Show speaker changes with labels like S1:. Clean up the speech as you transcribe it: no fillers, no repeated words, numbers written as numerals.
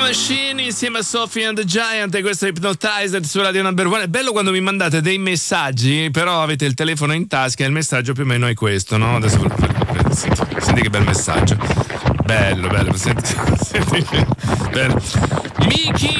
S1: Machine insieme a Sophie and the Giant, e questo è Hypnotized su Radio Number One. È bello quando mi mandate dei messaggi, però avete il telefono in tasca e il messaggio più o meno è questo, no? Adesso senti che bel messaggio. Bello, senti bello. Miki